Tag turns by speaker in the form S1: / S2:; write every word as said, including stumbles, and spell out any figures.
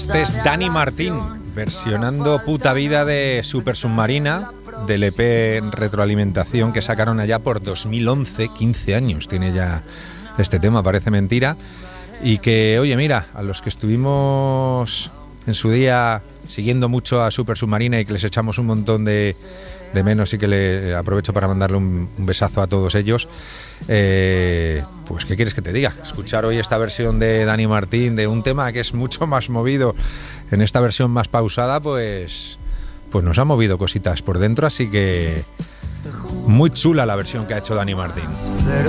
S1: Este es Dani Martín, versionando Puta Vida de Super Submarina, del E P Retroalimentación que sacaron allá por dos mil once, quince años tiene ya este tema, parece mentira. Y que, oye, mira, a los que estuvimos en su día siguiendo mucho a Super Submarina y que les echamos un montón de, de menos, y que le aprovecho para mandarle un, un besazo a todos ellos, eh, pues ¿qué quieres que te diga? Escuchar hoy esta versión de Dani Martín de un tema que es mucho más movido, en esta versión más pausada, pues, pues nos ha movido cositas por dentro, así que muy chula la versión que ha hecho Dani Martín.